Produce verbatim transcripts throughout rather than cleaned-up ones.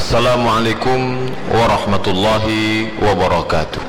Assalamualaikum warahmatullahi wabarakatuh.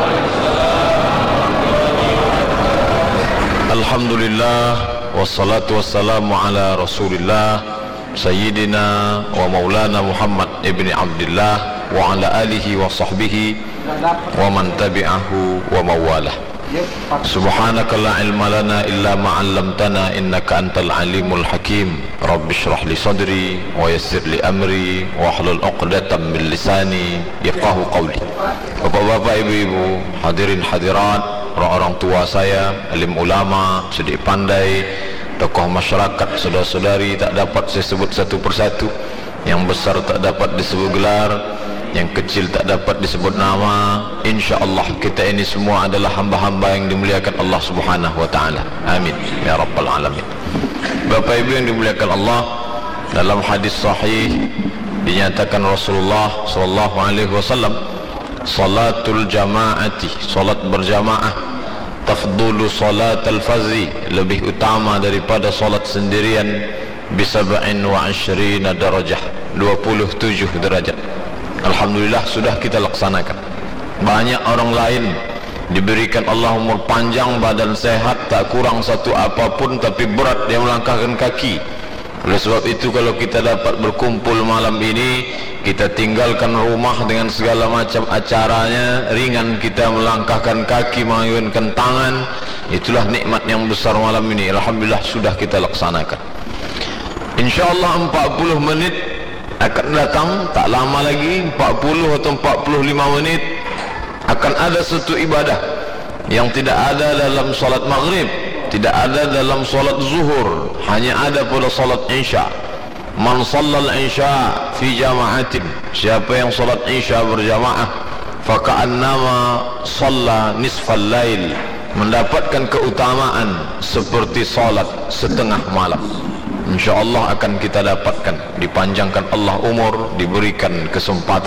Alhamdulillah wassalatu wassalamu ala Rasulillah Sayyidina wa Maulana Muhammad ibni Abdillah wa ala alihi wa sahbihi wa man tabi'ahu wa mawalah. Subhanaka la ilma lana illa ma 'allamtana innaka antal alimul hakim. Rabbi shrah li sadri wa yassir li amri wa hlul 'uqdatam min lisani yafqahu qawli. Bapak-bapak, ibu-ibu, hadirin hadirat, orang-orang tua saya, alim ulama, sedik pandai, tokoh masyarakat, saudara-saudari tak dapat saya sebut satu persatu, yang besar tak dapat disebut gelar, yang kecil tak dapat disebut nama. InsyaAllah kita ini semua adalah hamba-hamba yang dimuliakan Allah subhanahu wa ta'ala. Amin ya rabbal alamin. Bapak ibu yang dimuliakan Allah, dalam hadis sahih dinyatakan Rasulullah sallallahu alaihi wasallam, salatul jama'ati, salat berjamaah, tafdulu salatul fazi, lebih utama daripada salat sendirian, bisab'in wa ashrina darajah, dua puluh tujuh derajat. Alhamdulillah sudah kita laksanakan. Banyak orang lain diberikan Allah umur panjang, badan sehat, tak kurang satu apapun, tapi berat dia melangkahkan kaki. Oleh sebab itu kalau kita dapat berkumpul malam ini, kita tinggalkan rumah dengan segala macam acaranya, ringan kita melangkahkan kaki, mengayunkan tangan, itulah nikmat yang besar malam ini. Alhamdulillah sudah kita laksanakan. InsyaAllah empat puluh menit akan datang, tak lama lagi, empat puluh atau empat puluh lima menit akan ada satu ibadah yang tidak ada dalam salat maghrib, tidak ada dalam salat zuhur, hanya ada pada salat isya. Man sallal isya fi jama'atin, siapa yang salat isya berjamaah, faka'annama shalla nisfal lail, mendapatkan keutamaan seperti salat setengah malam. InsyaAllah akan kita dapatkan, dipanjangkan Allah umur, diberikan kesempatan.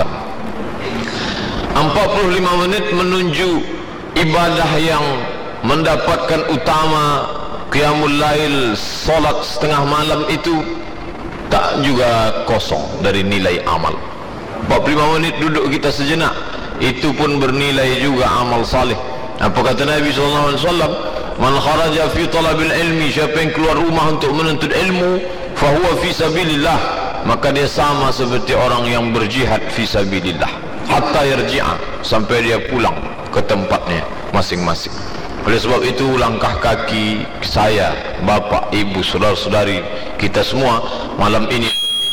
Empat puluh lima menit menuju ibadah yang mendapatkan utama qiyamul lail, salat setengah malam, itu tak juga kosong dari nilai amal. Empat puluh lima menit duduk kita sejenak, itu pun bernilai juga amal salih. Apa kata Nabi sallallahu alaihi wasallam? Man kharaja fi talabil ilmi, siapa yang keluar rumah untuk menuntut ilmu, fahuwa fi sabilillah, maka dia sama seperti orang yang berjihad fi sabilillah, hatta yarji'a, sampai dia pulang ke tempatnya masing-masing. Oleh sebab itu langkah kaki saya, bapak, ibu, saudara-saudari kita semua malam ini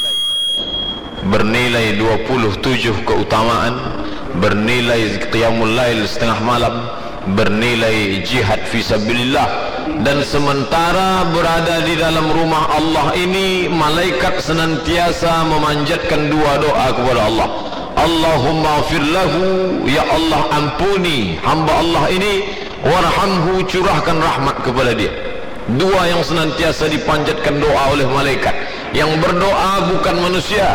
bernilai dua puluh tujuh keutamaan, bernilai qiyamul lail setengah malam, bernilai jihad fi sabilillah. Dan sementara berada di dalam rumah Allah ini, malaikat senantiasa memanjatkan dua doa kepada Allah. Allahumma afir lahu, ya Allah ampuni hamba Allah ini, warhamhu, curahkan rahmat kepada dia. Dua yang senantiasa dipanjatkan doa oleh malaikat. Yang berdoa bukan manusia.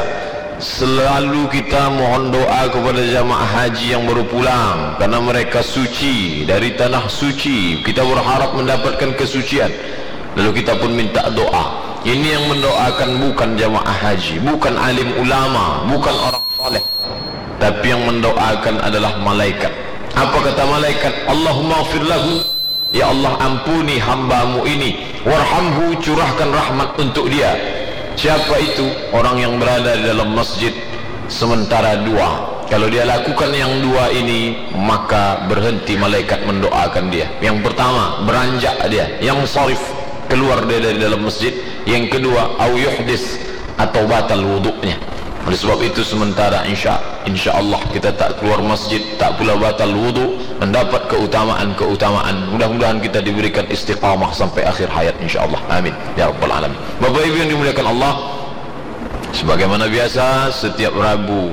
Selalu kita mohon doa kepada jamaah haji yang baru pulang, karena mereka suci dari tanah suci, kita berharap mendapatkan kesucian. Lalu kita pun minta doa. Ini yang mendoakan bukan jamaah haji, bukan alim ulama, bukan orang saleh, tapi yang mendoakan adalah malaikat. Apa kata malaikat? Allahumma afir lahu, ya Allah ampuni hambamu ini, warhamhu, curahkan rahmat untuk dia. Siapa itu? Orang yang berada di dalam masjid sementara dua. Kalau dia lakukan yang dua ini, maka berhenti malaikat mendoakan dia. Yang pertama, beranjak dia, yang sarif, keluar dia dari dalam masjid. Yang kedua, au yuhdis, atau batal wuduknya. Oleh sebab itu sementara insya insyaallah kita tak keluar masjid, tak pula batal wudu, mendapat keutamaan-keutamaan. Mudah-mudahan kita diberikan istiqamah sampai akhir hayat insyaallah. Amin ya rabbal alamin. Bapak ibu yang dimuliakan Allah, sebagaimana biasa setiap Rabu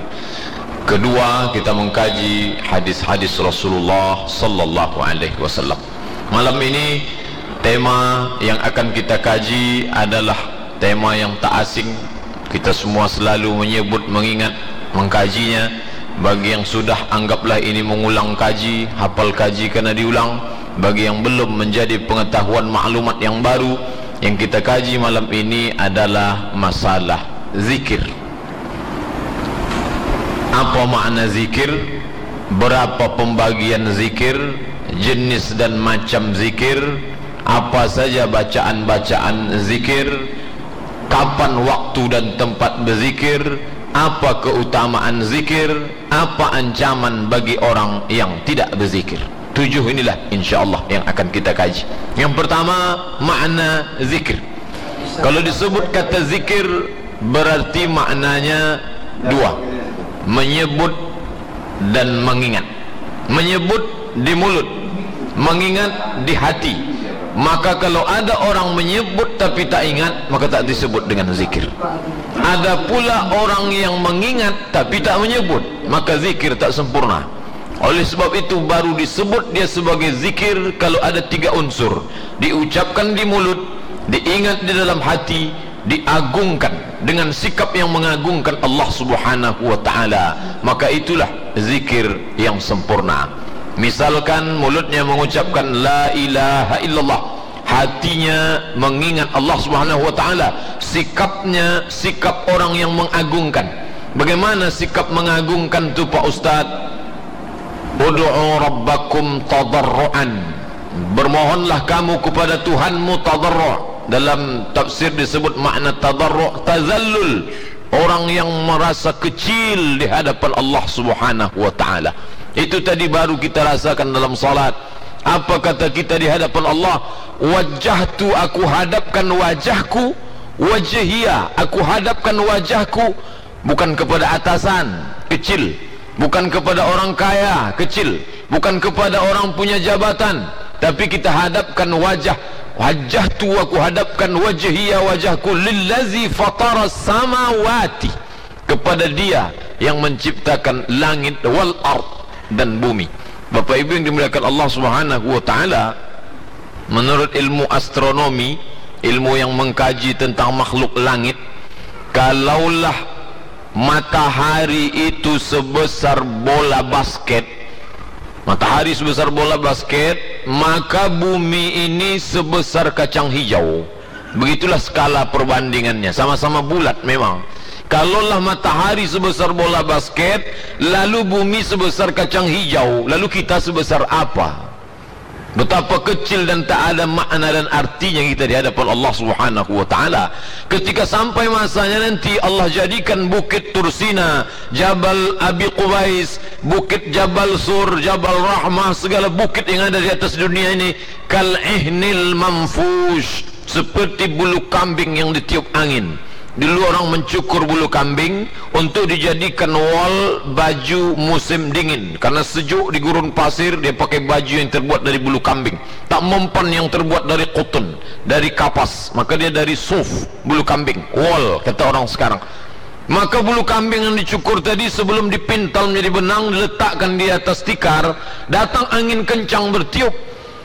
kedua kita mengkaji hadis-hadis Rasulullah sallallahu alaihi wasallam. Malam ini tema yang akan kita kaji adalah tema yang tak asing. Kita semua selalu menyebut, mengingat, mengkajinya. Bagi yang sudah, anggaplah ini mengulang kaji, hafal kaji kerana diulang. Bagi yang belum, menjadi pengetahuan maklumat yang baru. Yang kita kaji malam ini adalah masalah zikir. Apa makna zikir? Berapa pembagian zikir? Jenis dan macam zikir? Apa saja bacaan-bacaan zikir? Kapan waktu dan tempat berzikir? Apa keutamaan zikir? Apa ancaman bagi orang yang tidak berzikir? Tujuh inilah insyaAllah yang akan kita kaji. Yang pertama, makna zikir. Kalau disebut kata zikir, berarti maknanya dua: menyebut dan mengingat. Menyebut di mulut, mengingat di hati. Maka kalau ada orang menyebut tapi tak ingat, maka tak disebut dengan zikir. Ada pula orang yang mengingat tapi tak menyebut, maka zikir tak sempurna. Oleh sebab itu baru disebut dia sebagai zikir kalau ada tiga unsur: diucapkan di mulut, diingat di dalam hati, diagungkan dengan sikap yang mengagungkan Allah Subhanahu wa ta'ala. Maka itulah zikir yang sempurna. Misalkan mulutnya mengucapkan la ilaha illallah, hatinya mengingat Allah Subhanahu wa ta'ala, sikapnya sikap orang yang mengagungkan. Bagaimana sikap mengagungkan itu Pak Ustaz? Ud'u rabbakum tadarruan, bermohonlah kamu kepada Tuhanmu tadarru'. Dalam tafsir disebut makna tadarru' tazallul, orang yang merasa kecil di hadapan Allah Subhanahu wa ta'ala. Itu tadi baru kita rasakan dalam salat. Apa kata kita di hadapan Allah? Wajjahtu, aku hadapkan wajahku, wajhiya, aku hadapkan wajahku, bukan kepada atasan, kecil, bukan kepada orang kaya, kecil, bukan kepada orang punya jabatan, tapi kita hadapkan wajah. Wajjahtu, aku hadapkan wajhiya, wajahku, lillazi fatara samawati, kepada dia yang menciptakan langit wal ard, dan bumi. Bapak Ibu yang dimuliakan Allah Subhanahu wa ta'ala, menurut ilmu astronomi, ilmu yang mengkaji tentang makhluk langit, kalaulah matahari itu sebesar bola basket, matahari sebesar bola basket, maka bumi ini sebesar kacang hijau. Begitulah skala perbandingannya, sama-sama bulat memang. Kalaulah matahari sebesar bola basket, lalu bumi sebesar kacang hijau, lalu kita sebesar apa? Betapa kecil dan tak ada makna dan artinya kita di hadapan Allah Subhanahu wa ta'ala. Ketika sampai masanya nanti Allah jadikan bukit Tursina, Jabal Abi Qubais, bukit Jabal Sur, Jabal Rahmah, segala bukit yang ada di atas dunia ini, kal ihnil manfush, seperti bulu kambing yang ditiup angin. Dulu orang mencukur bulu kambing untuk dijadikan wol baju musim dingin. Karena sejuk di gurun pasir, dia pakai baju yang terbuat dari bulu kambing. Tak mempan yang terbuat dari cotton, dari kapas. Maka dia dari suf, bulu kambing, wol kata orang sekarang. Maka bulu kambing yang dicukur tadi sebelum dipintal menjadi benang, diletakkan di atas tikar, datang angin kencang bertiup.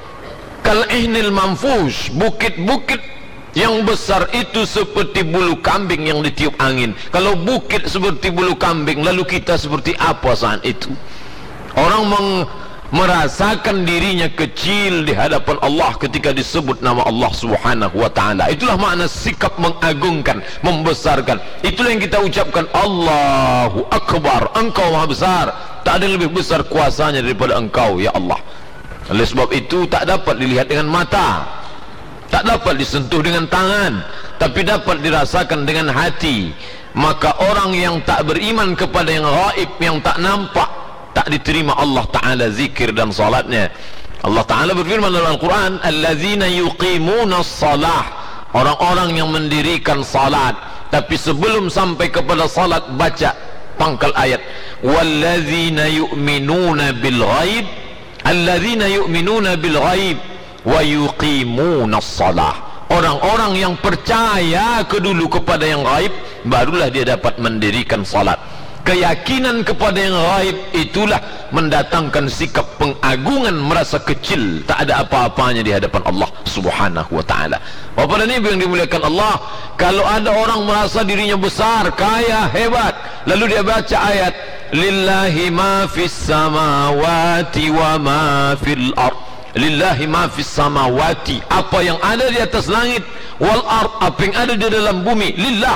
Kal ihnil manfush, bukit-bukit yang besar itu seperti bulu kambing yang ditiup angin. Kalau bukit seperti bulu kambing, lalu kita seperti apa saat itu? Orang meng merasakan dirinya kecil di hadapan Allah ketika disebut nama Allah Subhanahu wa ta'ala. Itulah makna sikap mengagungkan, membesarkan. Itulah yang kita ucapkan, Allahu Akbar, Engkau Maha Besar, tak ada yang lebih besar kuasanya daripada Engkau ya Allah. Oleh sebab itu tak dapat dilihat dengan mata, tak dapat disentuh dengan tangan, tapi dapat dirasakan dengan hati. Maka orang yang tak beriman kepada yang gaib, yang tak nampak, tak diterima Allah Ta'ala zikir dan salatnya. Allah Ta'ala berfirman dalam Al-Quran, allazina yuqimuna salah, orang-orang yang mendirikan salat, tapi sebelum sampai kepada salat baca pangkal ayat, wallazina yu'minuna bil ghaib, allazina yu'minuna bil ghaib wa yuqimuna shalah, orang-orang yang percaya kedulu kepada yang gaib, barulah dia dapat mendirikan salat. Keyakinan kepada yang gaib itulah mendatangkan sikap pengagungan, merasa kecil, tak ada apa-apanya di hadapan Allah Subhanahu wa ta'ala. Bapak dan Ibu yang dimuliakan Allah, kalau ada orang merasa dirinya besar, kaya, hebat, lalu dia baca ayat lillahi ma fis samawati wa ma fil ard, lillahi ma fis samawati, apa yang ada di atas langit, wal ard, apa yang ada di dalam bumi, lillah,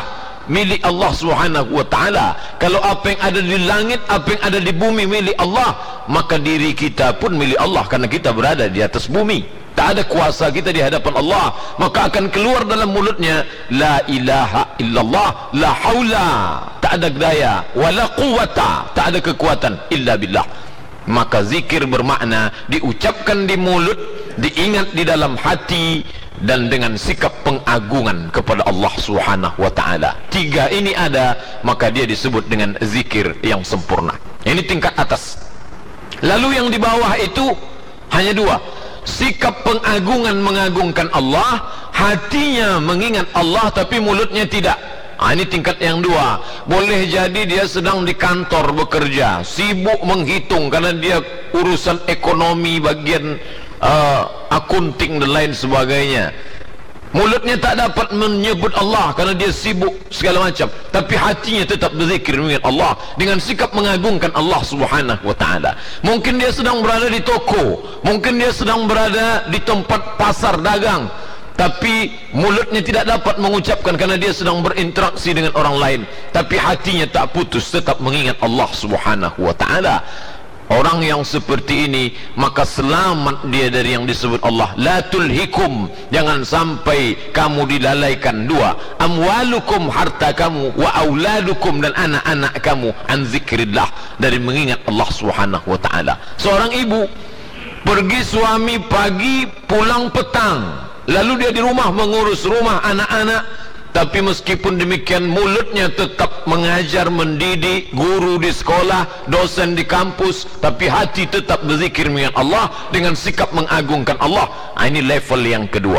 milik Allah Subhanahu wa ta'ala. Kalau apa yang ada di langit, apa yang ada di bumi milik Allah, maka diri kita pun milik Allah, karena kita berada di atas bumi. Tak ada kuasa kita di hadapan Allah, maka akan keluar dalam mulutnya la ilaha illallah, la haula, tak ada daya, wala quwata, tak ada kekuatan illa billah. Maka zikir bermakna diucapkan di mulut, diingat di dalam hati, dan dengan sikap pengagungan kepada Allah Subhanahu wa ta'ala. Tiga ini ada, maka dia disebut dengan zikir yang sempurna. Ini tingkat atas. Lalu yang di bawah itu hanya dua: sikap pengagungan mengagungkan Allah, hatinya mengingat Allah tapi mulutnya tidak. Ha, ini tingkat yang dua. Boleh jadi dia sedang di kantor bekerja, sibuk menghitung karena dia urusan ekonomi, bagian uh, akunting dan lain sebagainya. Mulutnya tak dapat menyebut Allah karena dia sibuk segala macam, tapi hatinya tetap berzikir mengingat Allah dengan sikap mengagungkan Allah Subhanahu wa ta'ala. Mungkin dia sedang berada di toko, mungkin dia sedang berada di tempat pasar dagang, tapi mulutnya tidak dapat mengucapkan karena dia sedang berinteraksi dengan orang lain, tapi hatinya tak putus tetap mengingat Allah Subhanahu wa ta'ala. Orang yang seperti ini maka selamat dia dari yang disebut Allah la tulhikum, jangan sampai kamu dilalaikan dua, amwalukum, harta kamu, wa auladukum, dan anak-anak kamu, an zikrillah, dari mengingat Allah Subhanahu wa ta'ala. Seorang ibu pergi suami pagi pulang petang, lalu dia di rumah mengurus rumah, anak-anak, tapi meskipun demikian mulutnya tetap mengajar, mendidik, guru di sekolah, dosen di kampus, tapi hati tetap berzikir mengingat Allah dengan sikap mengagungkan Allah. Ini level yang kedua.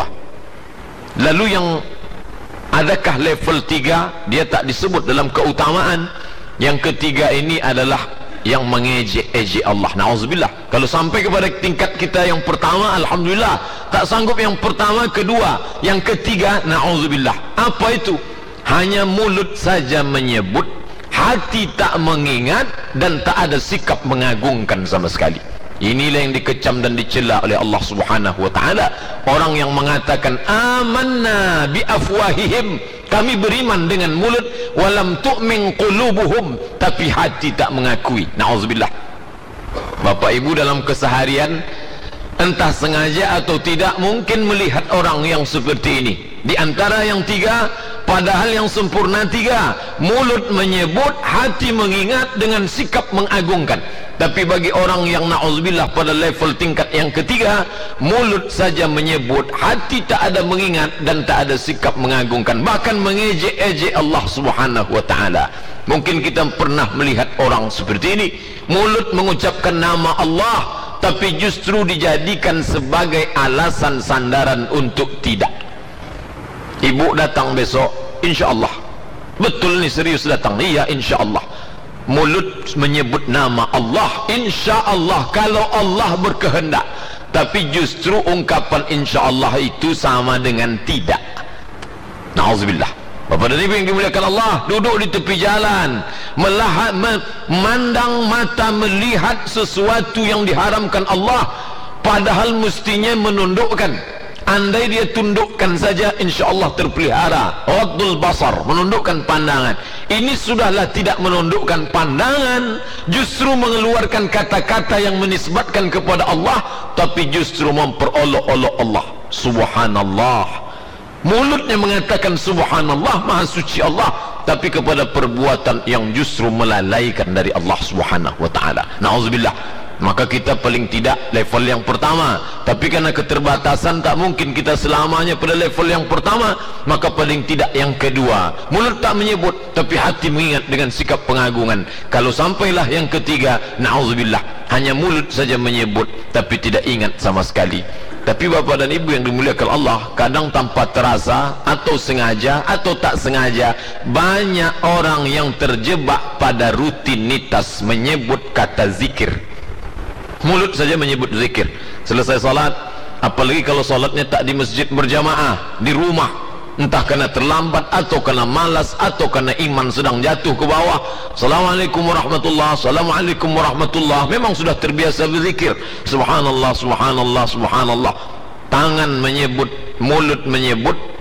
Lalu yang adakah level tiga? Dia tak disebut dalam keutamaan. Yang ketiga ini adalah yang mengejek-ejek Allah. Na'udzubillah. Kalau sampai kepada tingkat kita yang pertama, alhamdulillah. Tak sanggup yang pertama, kedua, yang ketiga, na'udzubillah. Apa itu? Hanya mulut saja menyebut, hati tak mengingat, dan tak ada sikap mengagungkan sama sekali. Inilah yang dikecam dan dicela oleh Allah Subhanahu wa ta'ala. Orang yang mengatakan amanna bi afwahihim, kami beriman dengan mulut, walam tu'min qulubuhum, tapi hati tak mengakui. Na'udzubillah. Bapak ibu dalam keseharian, entah sengaja atau tidak, mungkin melihat orang yang seperti ini. Di antara yang tiga, padahal yang sempurna tiga: mulut menyebut, hati mengingat dengan sikap mengagungkan. Tapi bagi orang yang na'udzubillah pada level tingkat yang ketiga, mulut saja menyebut, hati tak ada mengingat, dan tak ada sikap mengagungkan, bahkan mengejek-ejek Allah Subhanahu wa ta'ala. Mungkin kita pernah melihat orang seperti ini, mulut mengucapkan nama Allah, tapi justru dijadikan sebagai alasan sandaran untuk tidak. Ibu datang besok, insya-Allah. Betul ni, serius datang? Iya, insya-Allah. Mulut menyebut nama Allah, insya-Allah, kalau Allah berkehendak, tapi justru ungkapan insya-Allah itu sama dengan tidak. Na'udzubillah. Bapak dan ibu yang dimuliakan Allah, duduk di tepi jalan, melihat, memandang mata, melihat sesuatu yang diharamkan Allah, padahal mestinya menundukkan. Andai dia tundukkan saja, insya-Allah terpelihara. Ghaddul basar, menundukkan pandangan. Ini sudahlah tidak menundukkan pandangan, justru mengeluarkan kata-kata yang menisbatkan kepada Allah, tapi justru memperolok-olok Allah. Subhanallah. Mulutnya mengatakan subhanallah, maha suci Allah, tapi kepada perbuatan yang justru melalaikan dari Allah Subhanahu wa ta'ala. Na'udzubillah. Maka kita paling tidak level yang pertama, tapi karena keterbatasan tak mungkin kita selamanya pada level yang pertama, maka paling tidak yang kedua, mulut tak menyebut tapi hati mengingat dengan sikap pengagungan. Kalau sampailah yang ketiga, na'udzubillah, hanya mulut saja menyebut tapi tidak ingat sama sekali. Tapi bapak dan ibu yang dimuliakan Allah, kadang tanpa terasa atau sengaja atau tak sengaja, banyak orang yang terjebak pada rutinitas menyebut kata zikir. Mulut saja menyebut zikir. Selesai salat, apalagi kalau salatnya tak di masjid berjamaah, di rumah, entah kerana terlambat atau kerana malas atau kerana iman sedang jatuh ke bawah, Assalamualaikum warahmatullahi, Assalamualaikum warahmatullahi, memang sudah terbiasa berzikir, subhanallah, subhanallah, subhanallah. Tangan menyebut, mulut menyebut,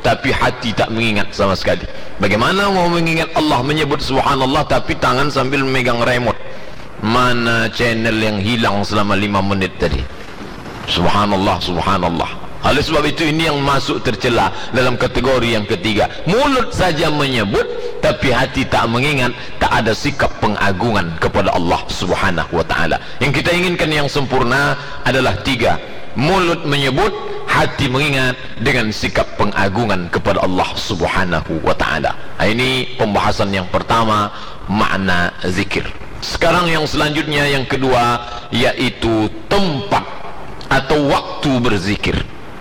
tapi hati tak mengingat sama sekali. Bagaimana mau mengingat Allah, menyebut subhanallah tapi tangan sambil memegang remote? Mana channel yang hilang selama lima menit tadi? Subhanallah, subhanallah. Oleh sebab itu ini yang masuk tercela dalam kategori yang ketiga. Mulut saja menyebut tapi hati tak mengingat, tak ada sikap pengagungan kepada Allah Subhanahu wa taala. Yang kita inginkan yang sempurna adalah tiga. Mulut menyebut, hati mengingat, dengan sikap pengagungan kepada Allah Subhanahu wa taala. Ini pembahasan yang pertama, makna zikir. Sekarang yang selanjutnya, yang kedua, yaitu tempat atau waktu berzikir.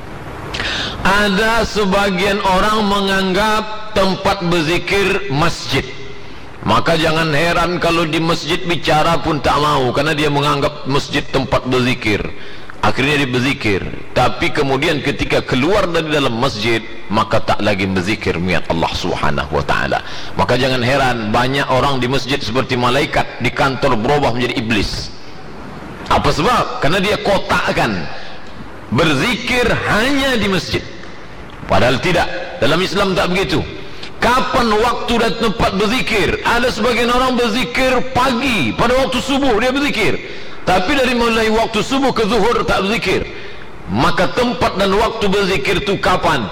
Ada sebagian orang menganggap tempat berzikir masjid. Maka jangan heran kalau di masjid bicara pun tak mau, karena dia menganggap masjid tempat berzikir. Akhirnya dia berzikir, tapi kemudian ketika keluar dari dalam masjid, maka tak lagi berzikir mengingat Allah Subhanahu wa taala. Maka jangan heran banyak orang di masjid seperti malaikat, di kantor berubah menjadi iblis. Apa sebab? Karena dia kotakkan berzikir hanya di masjid. Padahal tidak, dalam Islam tak begitu. Kapan waktu dan tempat berzikir? Ada sebagian orang berzikir pagi, pada waktu subuh dia berzikir, tapi dari mulai waktu subuh ke zuhur tak berzikir. Maka tempat dan waktu berzikir itu kapan?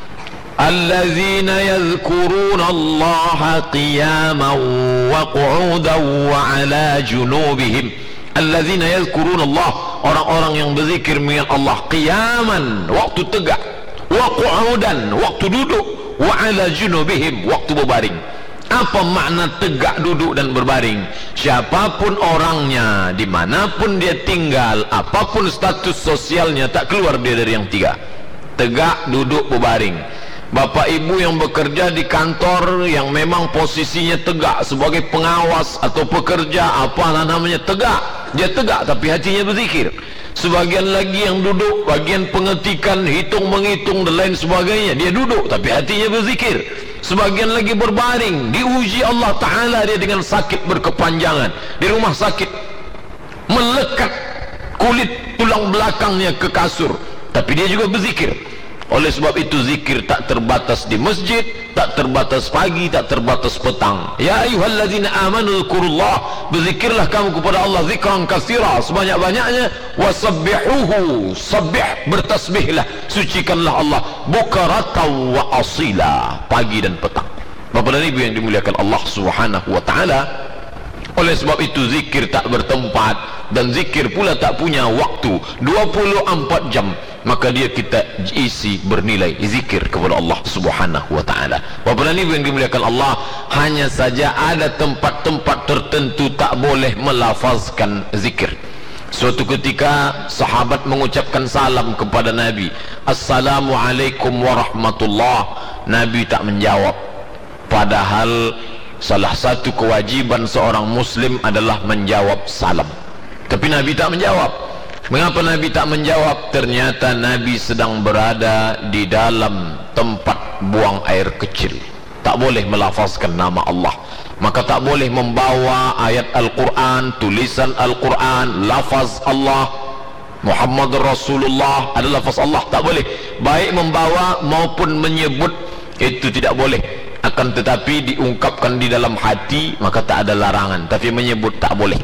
Allazina yadhkuruna Allah qiyaman wa qu'udan wa ala junubihim. Allazina yadhkuruna Allah, orang-orang yang berzikir mengingat Allah qiyaman, waktu tegak, wa qu'udan, waktu duduk, wa ala junubihim, waktu berbaring. Apa makna tegak, duduk dan berbaring? Siapapun orangnya, dimanapun dia tinggal, apapun status sosialnya, tak keluar dia dari yang tiga: tegak, duduk, berbaring. Bapak ibu yang bekerja di kantor yang memang posisinya tegak sebagai pengawas atau pekerja, apa namanya, tegak, dia tegak tapi hatinya berzikir. Sebagian lagi yang duduk, bagian pengetikan, hitung menghitung dan lain sebagainya, dia duduk tapi hatinya berzikir. Sebagian lagi berbaring, diuji Allah Ta'ala dia dengan sakit berkepanjangan di rumah sakit, melekat kulit tulang belakangnya ke kasur, tapi dia juga berzikir. Oleh sebab itu zikir tak terbatas di masjid, tak terbatas pagi, tak terbatas petang. Ya ayyuhallazina amanu dzkurullah, berzikirlah kamu kepada Allah zikran katsira, sebanyak-banyaknya. Wasabbihuhu, sabbih, bertasbihlah, sucikanlah Allah bukratan wa asila, pagi dan petang. Bapak dan Ibu yang dimuliakan Allah Subhanahu wa taala, oleh sebab itu zikir tak bertempat dan zikir pula tak punya waktu dua puluh empat jam. Maka dia kita isi bernilai zikir kepada Allah Subhanahu wa taala. Bapak dan Ibu yang dimuliakan Allah, hanya saja ada tempat-tempat tertentu tak boleh melafazkan zikir. Suatu ketika sahabat mengucapkan salam kepada Nabi, Assalamualaikum warahmatullah. Nabi tak menjawab, padahal salah satu kewajiban seorang muslim adalah menjawab salam. Tapi Nabi tak menjawab. Mengapa Nabi tak menjawab? Ternyata Nabi sedang berada di dalam tempat buang air kecil, tak boleh melafazkan nama Allah. Maka tak boleh membawa ayat Al-Quran, tulisan Al-Quran, lafaz Allah, Muhammad Rasulullah, ada lafaz Allah, tak boleh. Baik membawa maupun menyebut, itu tidak boleh. Akan tetapi diungkapkan di dalam hati, maka tak ada larangan. Tapi menyebut tak boleh.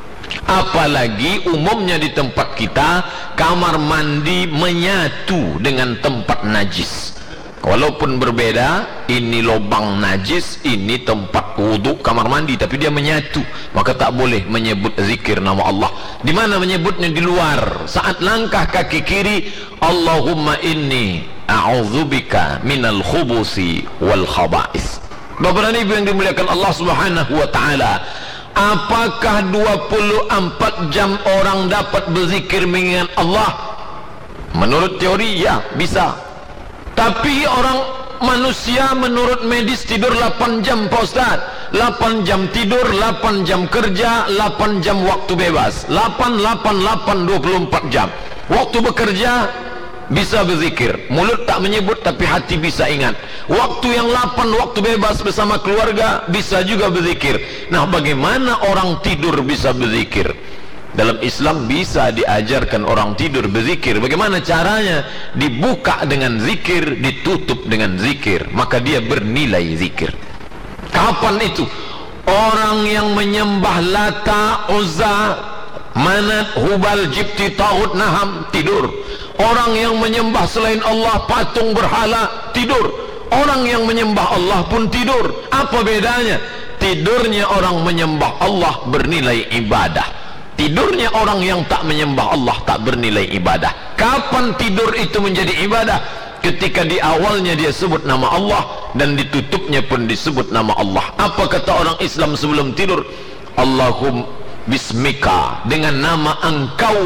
Apalagi umumnya di tempat kita, kamar mandi menyatu dengan tempat najis. Walaupun berbeda, ini lubang najis, ini tempat wuduk kamar mandi, tapi dia menyatu. Maka tak boleh menyebut zikir nama Allah. Di mana menyebutnya? Di luar. Saat langkah kaki kiri, Allahumma inni a'udzubika minal khubusi wal khaba'is. Bapak dan Ibu yang dimuliakan Allah Subhanahu wa taala, apakah dua puluh empat jam orang dapat berzikir mengingat Allah? Menurut teori ya, bisa. Tapi orang manusia menurut medis tidur delapan jam, Pak Ustaz. delapan jam tidur, delapan jam kerja, delapan jam waktu bebas. delapan, delapan, delapan, dua puluh empat jam. Waktu bekerja bisa berzikir, mulut tak menyebut tapi hati bisa ingat. Waktu yang delapan, waktu bebas bersama keluarga, bisa juga berzikir. Nah, bagaimana orang tidur bisa berzikir? Dalam Islam bisa diajarkan orang tidur berzikir. Bagaimana caranya? Dibuka dengan zikir, ditutup dengan zikir, maka dia bernilai zikir. Kapan itu? Orang yang menyembah Lata, Uzza, Manat, Hubal, Jibti, Taghut, Naham, tidur. Orang yang menyembah selain Allah, patung, berhala, tidur. Orang yang menyembah Allah pun tidur. Apa bedanya? Tidurnya orang menyembah Allah bernilai ibadah, tidurnya orang yang tak menyembah Allah tak bernilai ibadah. Kapan tidur itu menjadi ibadah? Ketika di awalnya dia sebut nama Allah dan ditutupnya pun disebut nama Allah. Apa kata orang Islam sebelum tidur? Allahumma bismika, dengan nama engkau.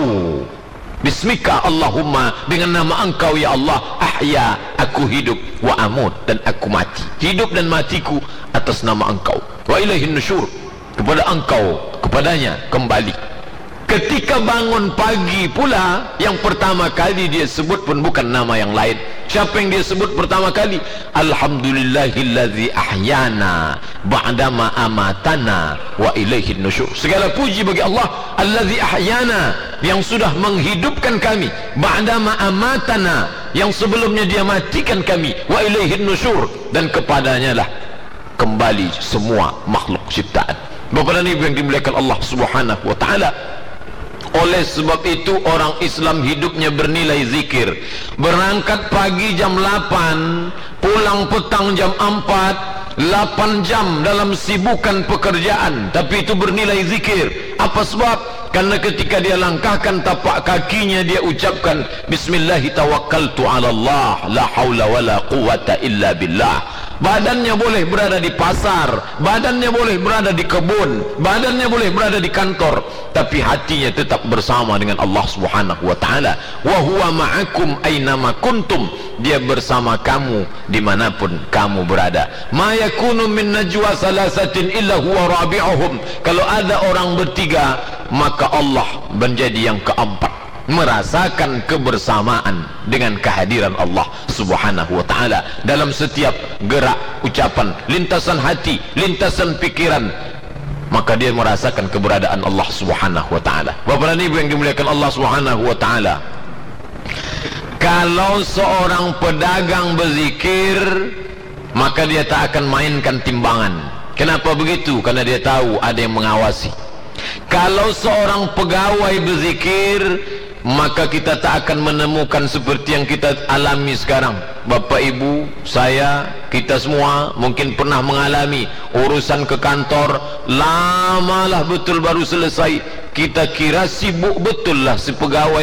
Bismika Allahumma, dengan nama engkau ya Allah, ahya, aku hidup, wa amut, dan aku mati. Hidup dan matiku atas nama engkau. Wa ilaihin nusyur, kepada engkau, kepadanya kembali. Ketika bangun pagi pula, yang pertama kali dia sebut pun bukan nama yang lain. Siapa yang dia sebut pertama kali? Alhamdulillahillazi ahyana ba'dama amatana wa ilaihin nusyur. Segala puji bagi Allah, allazi ahyana, yang sudah menghidupkan kami, ba'dama amatana, yang sebelumnya dia matikan kami, wa ilaihin nusyur, dan kepadanya lah kembali semua makhluk ciptaan. Bapak dan Ibu yang dimuliakan Allah Subhanahu wa taala, oleh sebab itu orang Islam hidupnya bernilai zikir. Berangkat pagi jam delapan, pulang petang jam empat, delapan jam dalam sibukan pekerjaan, tapi itu bernilai zikir. Apa sebab? Karena ketika dia langkahkan tapak kakinya, dia ucapkan Bismillahi tawakkaltu ala Allah, la hawla wa la quwata illa billah. Badannya boleh berada di pasar, badannya boleh berada di kebun, badannya boleh berada di kantor, tapi hatinya tetap bersama dengan Allah Subhanahu wa taala. Wa huwa ma'akum aynama kuntum, dia bersama kamu dimanapun kamu berada. Ma yakunu min najwa salasatin illa huwa rabi'uhum, kalau ada orang bertiga maka Allah menjadi yang keempat, merasakan kebersamaan dengan kehadiran Allah Subhanahu wa taala dalam setiap gerak, ucapan, lintasan hati, lintasan pikiran, maka dia merasakan keberadaan Allah Subhanahu wa taala. Bapak dan Ibu yang dimuliakan Allah Subhanahu wa taala, kalau seorang pedagang berzikir, maka dia tak akan mainkan timbangan. Kenapa begitu? Karena dia tahu ada yang mengawasi. Kalau seorang pegawai berzikir, maka kita tak akan menemukan seperti yang kita alami sekarang. Bapak Ibu, saya, kita semua mungkin pernah mengalami urusan ke kantor, lamalah betul baru selesai. Kita kira sibuk betul lah si pegawai